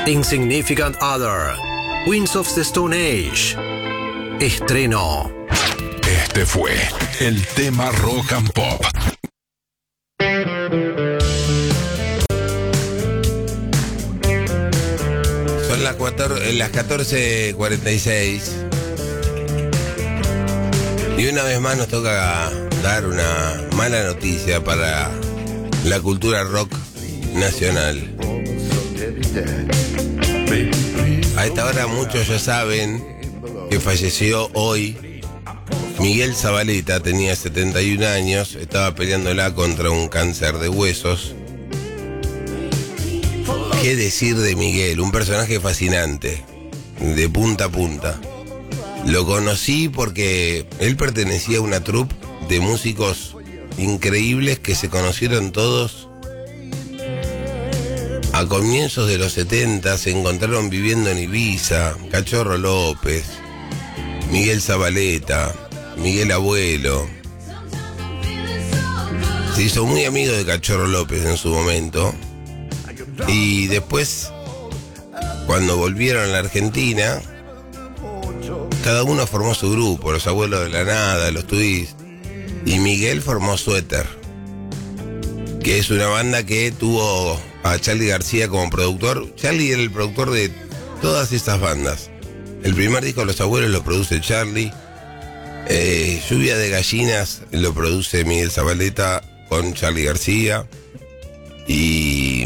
Insignificant Other, Queens of the Stone Age. Estreno. Este fue el tema Rock and Pop. Son las 14:46. Y una vez más nos toca dar una mala noticia para la cultura rock nacional. A esta hora muchos ya saben que falleció hoy Miguel Zavaleta. Tenía 71 años, estaba peleándola contra un cáncer de huesos. ¿Qué decir de Miguel? Un personaje fascinante, de punta a punta. Lo conocí porque él pertenecía a una troupe de músicos increíbles que se conocieron todos a comienzos de los 70. Se encontraron viviendo en Ibiza. Cachorro López, Miguel Zavaleta, Miguel Abuelo. Se hizo muy amigo de Cachorro López en su momento. Y después, cuando volvieron a la Argentina, cada uno formó su grupo. Los Abuelos de la Nada, los Twists. Y Miguel formó Suéter, que es una banda que tuvo a Charly García como productor. Charly era el productor de todas estas bandas. El primer disco de Los Abuelos lo produce Charly. Lluvia de Gallinas lo produce Miguel Zavaleta con Charly García. Y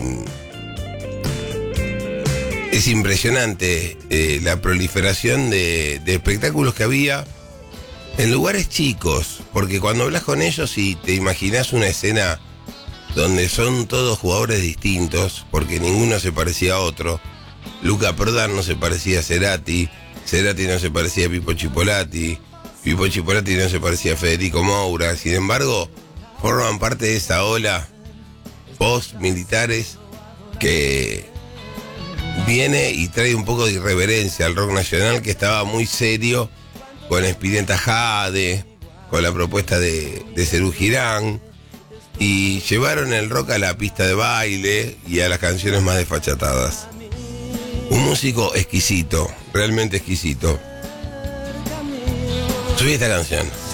es impresionante la proliferación de espectáculos que había en lugares chicos, porque cuando hablas con ellos y te imaginas una escena donde son todos jugadores distintos, porque ninguno se parecía a otro. Luca Prodan no se parecía a Cerati, Cerati no se parecía a Pipo Chipolati, Pipo Chipolati no se parecía a Federico Moura. Sin embargo, forman parte de esa ola post-militares que viene y trae un poco de irreverencia al rock nacional, que estaba muy serio con Spinetta Jade, con la propuesta de Serú Girán, y llevaron el rock a la pista de baile y a las canciones más desfachatadas. Un músico exquisito, realmente exquisito. Subí esta canción.